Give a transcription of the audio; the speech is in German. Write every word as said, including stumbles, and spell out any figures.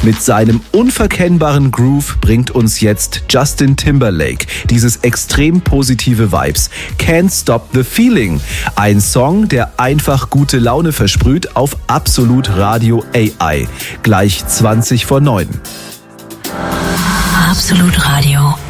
Mit seinem unverkennbaren Groove bringt uns jetzt Justin Timberlake dieses extrem positive Vibes. Can't Stop the Feeling. Ein Song, der einfach gute Laune versprüht auf Absolut Radio A I. Gleich zwanzig vor neun. Absolut Radio.